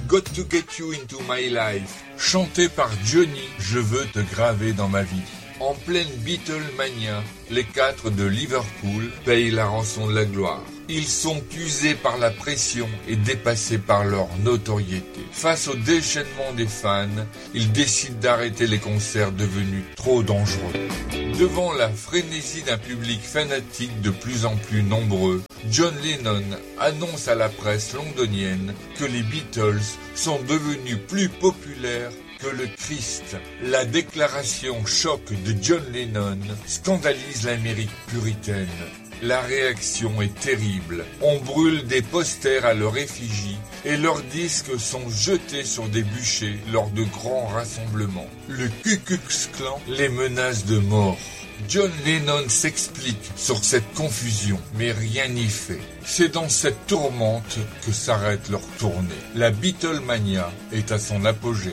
Got to Get You Into My Life, chanté par Johnny, je veux te graver dans ma vie. En pleine Beatlemania, les 4 de Liverpool payent la rançon de la gloire. Ils sont usés par la pression et dépassés par leur notoriété. Face au déchaînement des fans, ils décident d'arrêter les concerts devenus trop dangereux. Devant la frénésie d'un public fanatique de plus en plus nombreux, John Lennon annonce à la presse londonienne que les Beatles sont devenus plus populaires que le Christ. La déclaration choc de John Lennon scandalise l'Amérique puritaine. La réaction est terrible. On brûle des posters à leur effigie et leurs disques sont jetés sur des bûchers lors de grands rassemblements. Le Ku Klux Klan les menace de mort. John Lennon s'explique sur cette confusion, mais rien n'y fait. C'est dans cette tourmente que s'arrête leur tournée. La Beatlemania est à son apogée.